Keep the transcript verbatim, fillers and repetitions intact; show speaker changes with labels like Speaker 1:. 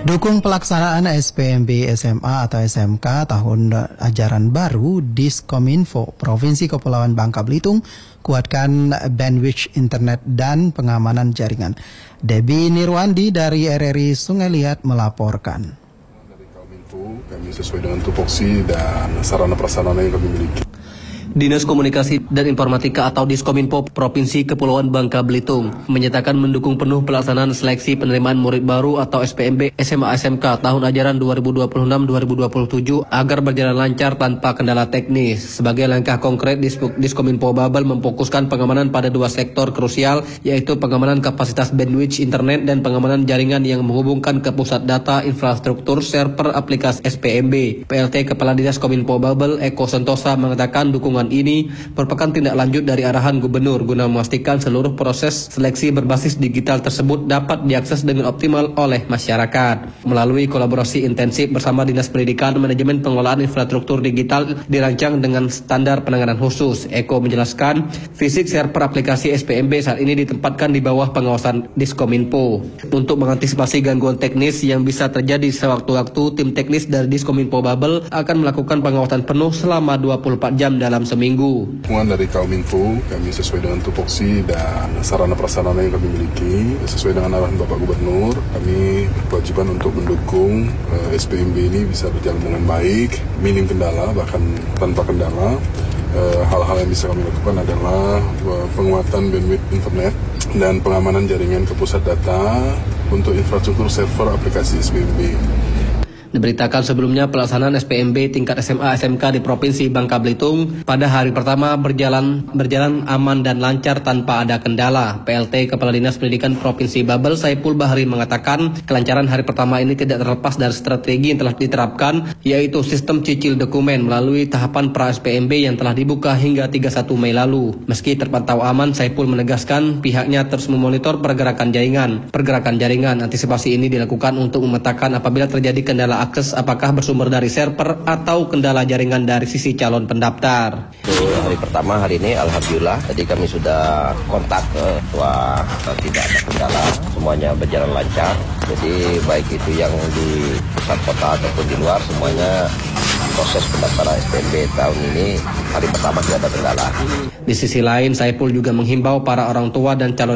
Speaker 1: Dukung pelaksanaan S P M B S M A atau S M K tahun ajaran baru, Diskominfo Provinsi Kepulauan Bangka Belitung kuatkan bandwidth internet dan pengamanan jaringan. Debbie Nirwandi dari R R I Sungai Liat melaporkan.
Speaker 2: Dari Kominfo, kami sesuai dengan tupoksi dan sarana prasarana yang kami miliki.
Speaker 3: Dinas Komunikasi dan Informatika atau Diskominfo Provinsi Kepulauan Bangka Belitung menyatakan mendukung penuh pelaksanaan seleksi penerimaan murid baru atau S P M B S M A S M K tahun ajaran dua ribu dua puluh enam dua ribu dua puluh tujuh agar berjalan lancar tanpa kendala teknis. Sebagai langkah konkret, Diskominfo Babel memfokuskan pengamanan pada dua sektor krusial, yaitu pengamanan kapasitas bandwidth internet dan pengamanan jaringan yang menghubungkan ke pusat data infrastruktur server aplikasi S P M B. P L T Kepala Dinas Kominfo Babel Eko Sentosa mengatakan dukungan ini merupakan tindak lanjut dari arahan gubernur guna memastikan seluruh proses seleksi berbasis digital tersebut dapat diakses dengan optimal oleh masyarakat. Melalui kolaborasi intensif bersama Dinas Pendidikan, Manajemen Pengelolaan Infrastruktur Digital dirancang dengan standar penanganan khusus. Eko menjelaskan, fisik server aplikasi S P M B saat ini ditempatkan di bawah pengawasan Diskominfo. Untuk mengantisipasi gangguan teknis yang bisa terjadi sewaktu-waktu, tim teknis dari Diskominfo Babel akan melakukan pengawasan penuh selama dua puluh empat jam dalam seminggu.
Speaker 2: Dukungan dari Kominfo, kami sesuai dengan tupoksi dan sarana prasarana yang kami miliki, sesuai dengan arahan Bapak Gubernur, kami berkewajiban untuk mendukung uh, S P M B ini bisa berjalan dengan baik, minim kendala, bahkan tanpa kendala. Uh, hal-hal yang bisa kami lakukan adalah uh, penguatan bandwidth internet dan pengamanan jaringan ke pusat data untuk infrastruktur server aplikasi S P M B.
Speaker 3: Diberitakan sebelumnya pelaksanaan S P M B tingkat S M A S M K di Provinsi Bangka Belitung pada hari pertama berjalan berjalan aman dan lancar tanpa ada kendala. P L T Kepala Dinas Pendidikan Provinsi Babel Saipul Bahri mengatakan kelancaran hari pertama ini tidak terlepas dari strategi yang telah diterapkan, yaitu sistem cicil dokumen melalui tahapan pra S P M B yang telah dibuka hingga tiga puluh satu Mei lalu. Meski terpantau aman, Saipul menegaskan pihaknya terus memonitor pergerakan jaringan. Pergerakan jaringan antisipasi ini dilakukan untuk memetakan apabila terjadi kendala akses, apakah bersumber dari server atau kendala jaringan dari sisi calon pendaftar.
Speaker 4: Hari pertama hari ini alhamdulillah tadi kami sudah kontak ke tua tidak ada kendala, semuanya berjalan lancar. Jadi baik itu yang di pusat kota ataupun di luar, semuanya proses pendaftaran S P M B tahun ini hari pertama tidak ada kendala.
Speaker 3: Di sisi lain, Saipul juga menghimbau para orang tua dan calon